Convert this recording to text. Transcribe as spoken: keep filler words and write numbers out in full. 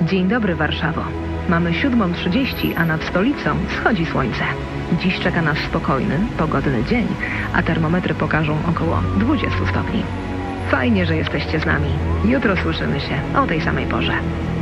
Dzień dobry, Warszawo. Mamy siódmą trzydzieści, a nad stolicą wschodzi słońce. Dziś czeka nas spokojny, pogodny dzień, a termometry pokażą około dwudziestu stopni. Fajnie, że jesteście z nami. Jutro słyszymy się o tej samej porze.